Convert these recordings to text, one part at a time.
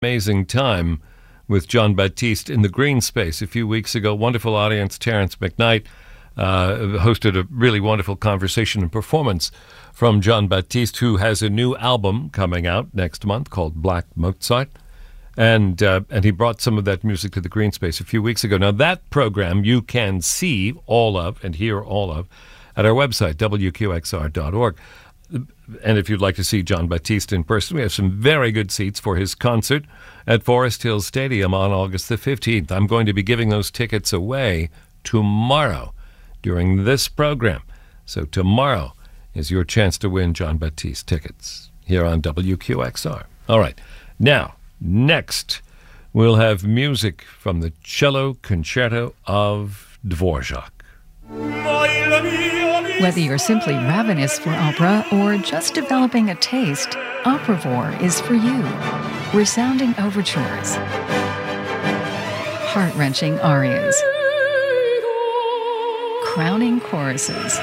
Amazing time with Jon Batiste in the green space a few weeks ago. Wonderful audience. Terrence McKnight hosted a really wonderful conversation and performance from Jon Batiste, who has a new album coming out next month called Black Mozart. And he brought some of that music to the green space a few weeks ago. Now, that program you can see all of and hear all of at our website, wqxr.org. And if you'd like to see Jon Batiste in person, we have some very good seats for his concert at Forest Hills Stadium on August the 15th. I'm going to be giving those tickets away tomorrow during this program. So tomorrow is your chance to win Jon Batiste tickets here on WQXR. All right. Now, next, we'll have music from the Cello Concerto of Dvorak. Whether you're simply ravenous for opera or just developing a taste, Operavore is for you. Resounding overtures, heart-wrenching arias, crowning choruses.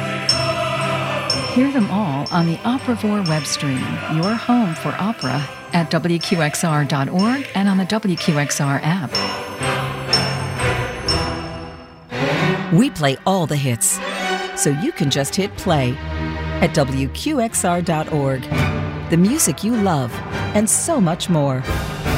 Hear them all on the Operavore web stream, your home for opera, at WQXR.org and on the WQXR app. We play all the hits, so you can just hit play at WQXR.org. The music you love, and so much more.